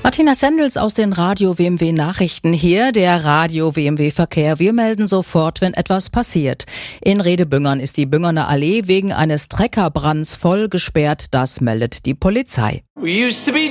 Martina Sendels aus den Radio WMW Nachrichten hier, der Radio WMW Verkehr. Wir melden sofort, wenn etwas passiert. In Redebüngern ist die Büngerner Allee wegen eines Treckerbrands voll gesperrt. Das meldet die Polizei. We used to be